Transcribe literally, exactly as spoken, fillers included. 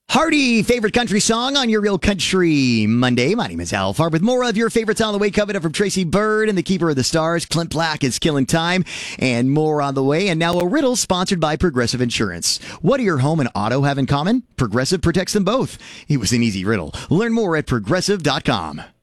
Hearty favorite country song on your Real Country Monday. My name is Al Farb with more of your favorites on the way. Coming up from Tracy Bird and the Keeper of the Stars. Clint Black is Killing Time and more on the way. And now a riddle sponsored by Progressive Insurance. What do your home and auto have in common? Progressive protects them both. It was an easy riddle. Learn more at progressive dot com.